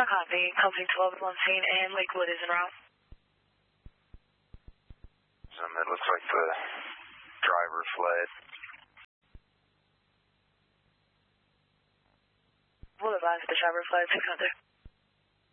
copy. Company 12 on scene and Lakewood is en route. It looks like the driver fled. We'll advise the driver fled 600.